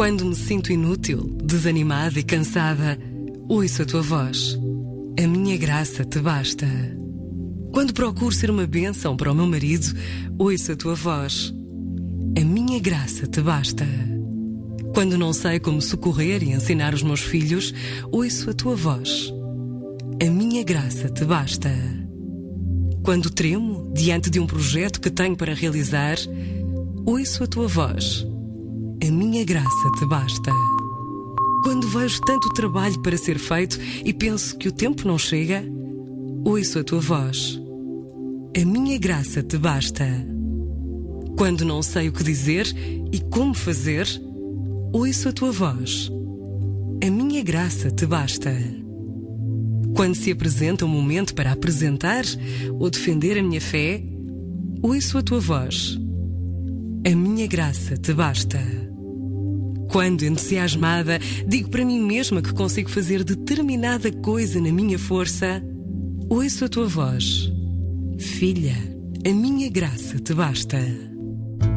Quando me sinto inútil, desanimada e cansada, ouço a tua voz. A minha graça te basta. Quando procuro ser uma bênção para o meu marido, ouço a tua voz. A minha graça te basta. Quando não sei como socorrer e ensinar os meus filhos, ouço a tua voz. A minha graça te basta. Quando tremo diante de um projeto que tenho para realizar, ouço a tua voz. A minha graça te basta. Quando vejo tanto trabalho para ser feito e penso que o tempo não chega, ouço a tua voz. A minha graça te basta. Quando não sei o que dizer e como fazer, ouço a tua voz. A minha graça te basta. Quando se apresenta um momento para apresentar ou defender a minha fé, ouço a tua voz. A minha graça te basta. Quando, entusiasmada, digo para mim mesma que consigo fazer determinada coisa na minha força, ouço a tua voz. Filha, a minha graça te basta.